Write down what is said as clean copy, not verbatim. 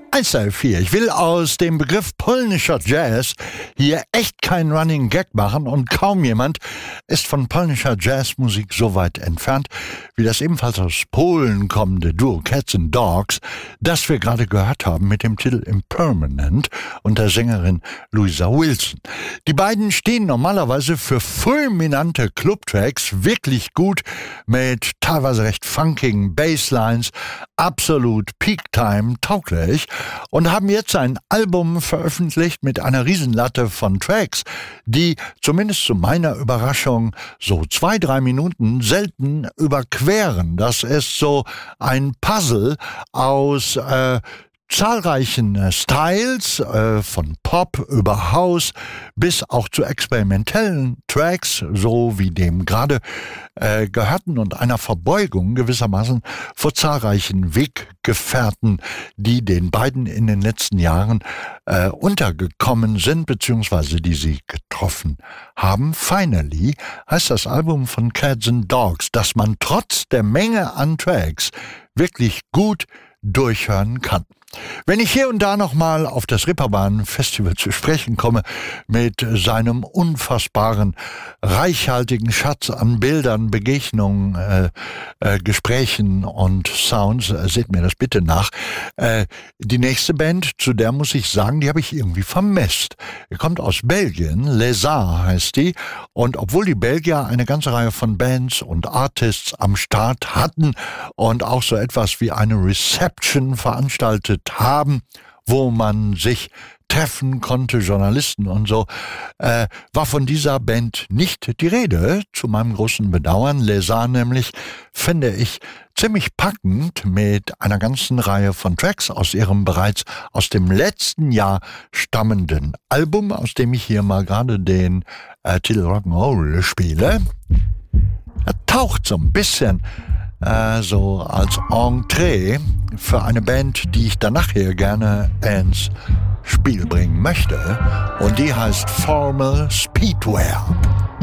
1,4. Ich will aus dem Begriff polnischer Jazz hier echt kein Running Gag machen und kaum jemand ist von polnischer Jazzmusik so weit entfernt wie das ebenfalls aus Polen kommende Duo Cats and Dogs, das wir gerade gehört haben mit dem Titel Impermanent und der Sängerin Louisa Wilson. Die beiden stehen normalerweise für fulminante Clubtracks, wirklich gut mit teilweise recht funkigen Basslines, absolut Peak-Time tauglich und haben jetzt ein Album veröffentlicht mit einer Riesenlatte von Tracks, die zumindest zu meiner Überraschung so 2-3 Minuten selten überqueren. Das ist so ein Puzzle aus zahlreichen Styles, von Pop über House bis auch zu experimentellen Tracks, so wie dem gerade gehörten und einer Verbeugung gewissermaßen vor zahlreichen Weggefährten, die den beiden in den letzten Jahren untergekommen sind, beziehungsweise die sie getroffen haben. Finally heißt das Album von Cats and Dogs, das man trotz der Menge an Tracks wirklich gut durchhören kann. Wenn ich hier und da nochmal auf das Reeperbahn Festival zu sprechen komme, mit seinem unfassbaren, reichhaltigen Schatz an Bildern, Begegnungen, Gesprächen und Sounds, seht mir das bitte nach. Die nächste Band, zu der muss ich sagen, die habe ich irgendwie vermisst. Die kommt aus Belgien, Les Arts heißt die, und obwohl die Belgier eine ganze Reihe von Bands und Artists am Start hatten und auch so etwas wie eine Reception veranstaltet haben, wo man sich treffen konnte, Journalisten und so, war von dieser Band nicht die Rede, zu meinem großen Bedauern. Les Arts nämlich finde ich ziemlich packend mit einer ganzen Reihe von Tracks aus ihrem bereits aus dem letzten Jahr stammenden Album, aus dem ich hier mal gerade den Titel Rock'n'Roll spiele. Er taucht so ein bisschen so als Entree für eine Band, die ich dann nachher gerne ins Spiel bringen möchte. Und die heißt Formal Speedwear.